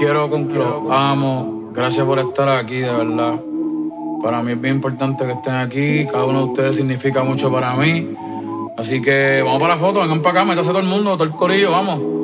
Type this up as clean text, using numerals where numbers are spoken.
quiero concluir. Amo. Gracias por estar aquí, de verdad. Para mí es bien importante que estén aquí. Cada uno de ustedes significa mucho para mí. Así que vamos para la foto, vengan para acá, métase todo el mundo, todo el corillo, vamos.